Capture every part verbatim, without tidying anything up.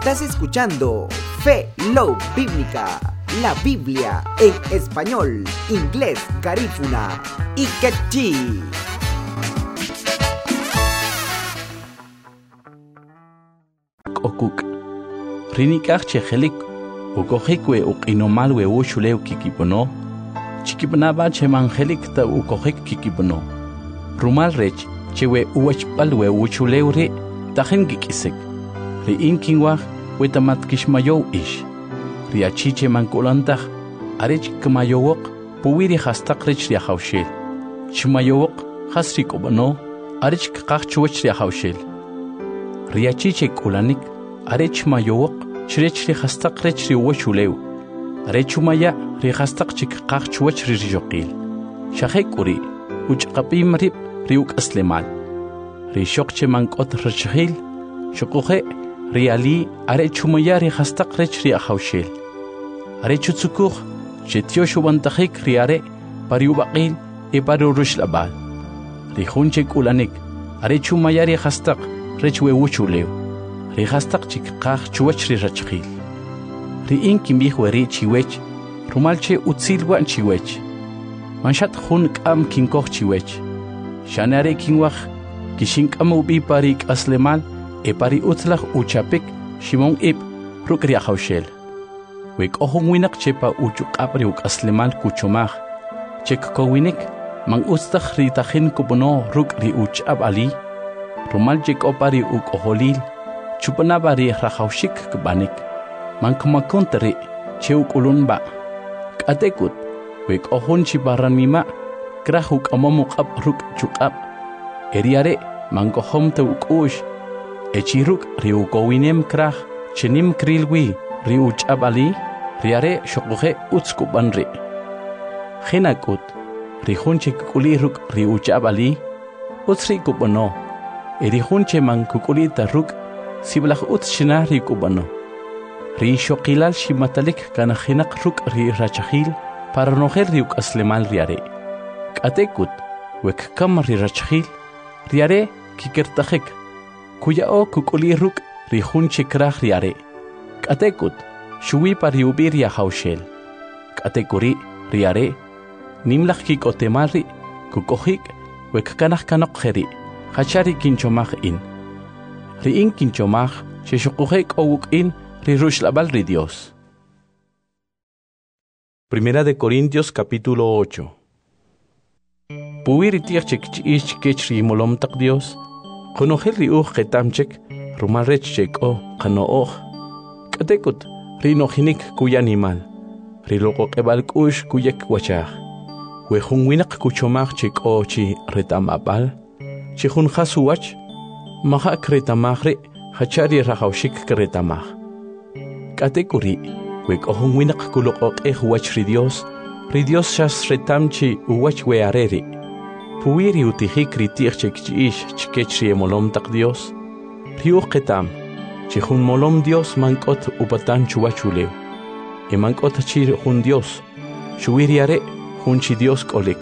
Estás escuchando Fe Love Bíblica, la Biblia en español, inglés, garífuna y quechí. Okuk Rinikach chehelik ukojikwe ukinomalwe ushuleu kikipono chikipanaba chemangelik ta ukojik kikipono rumal rech chewe uachpalwe uchuleu re tajen kikisek ri inkinwa wetamat kishmayo ish ri achiche mankulantah arech kmayowok puwiri hastak rech ri hawshel chmayowok hasri kobono arech kaqchuwach ri hawshel ri achiche kulanik arech mayowok chrech ri hastak rech ri wachuleu arechumaya ri hastak chik qaqchuwach ri joqil shahekuri uchqapim rib ri uk aslemal ri shokche mankot rachhil shokuhe ri ali arechumaya ri hastak rech ri hawshel arechutsukuh chetyo shubantajik ri are pariubaqil e parurush-labal ri hunche kulanik arechumaya ri hastak rech we wuchuleu ri hastak chik qaq chuwach ri rachkhil ri inkim bihweri chiwech rumalche utsilwa chiwech manshat hun kam kinkoh chiwech shanare kinwach kishinkam ubi parik aslemal e pari utlach uchapik shimon ib rukri hawshel wek ohon winak chepa uchu qabri uk aslemal kuchomach chek kowinik man ustakh ri tahin kubono rukri uchab ali rumal chek opari uk oholil chupanabari rahawshik kbanik man kumakontari cheuk ulunba katekut wek ohon chibaran mima krahuk amamuk ab ruk chukab eriare man kohom te ukush echiruk riukowinem krah chenim krilwi riuchabali riare shokuhe utskubanri khinakut rihunche kuliruk riuchabali utsri kubono erihunche man kukulita ruk siblah utshina rikubano ri shokilal shimatalik kana khinak ruk ri rachahil para noher riuk aslemal riare katekut wek kam ri rachahil riare kikertajek kuya o kukuliruk ri hunche krah riare katekut shuwi pariubir ya hawshel katekuri riare nimlach kikotemari kukohik wek kanach kanok kheri hachari kinchomach in ri in kinchomach sheshukuhek owuk in ri rushlabal ri Dios. Primera de Corintios capítulo ocho. Puwiri tiachek ish kechri molom tak Dios konohel ri uj ketamchek rumalrech chek o kanooj katekut ri nohinik kuya animal ri loko kebal kush kuyek wachaj we hun winak kuchomach chek o chi retamabal chi hun khasuwach maha kretamagre hachari rahawshik kretamag katekuri we kohon winak kuloko e wach ri Dios ri Dios shas retamchi uwach we areri puwiri utihik ri tiachek ish chikechri molom tak Dios riu ketam chi hun molom Dios mankot upatan chuwachuleu e mankot chi hun Dios shuwiriare hun chi Dios kolik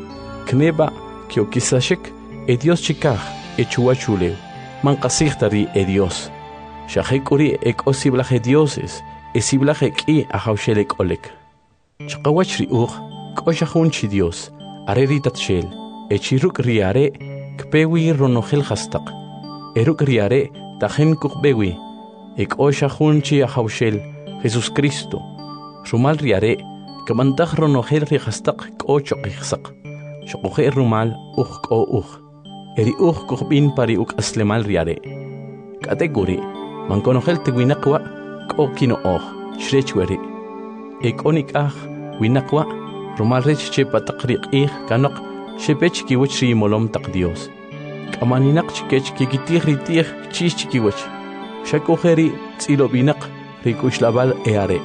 kneba kyo kisashek e Dios chikaj e chuwachuleu mankasihtari e Dios shahekuri ek osiblaje dioses e siblaje ki a hawshelek olek chqawach ri uj kosha hun chi Dios areri tatshel e chiruk riare kpewi ronojel hastak eruk riare tajen kukbewi ek osha hun chi a hawshel Jesus Cristo rumal riare kamantah ronojel ri hastak kocho qihsak shoqoje rumal uj ko uj eri uj kukhbin pari uk aslemal riare kategori man konojel te winaqwa ko kino oj shrechweri ek onik ah winaqwa rumal rech che pataqriq ih kanaq shepech kiwach ri molom tak Dios kamaninaq chikech kikitih ritih chis chikiwach shakojeri tsilobinaq rikushlabal eare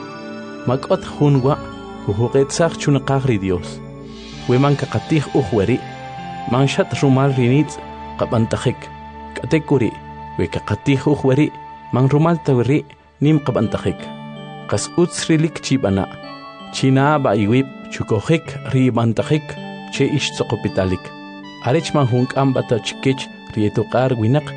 makot hunwa kuhuqetsaq chunaqaq ri Dios weman kaqatih ujweri manshat rumal rinitz qabantajik katekuri we kaqatih ujweri man rumal tawri nim qabantajik qas utsrilik chibana china ba iwib chukojik ri bantajik che ish tsoqopitalik arech man hunk ambata chikech rietuqar winak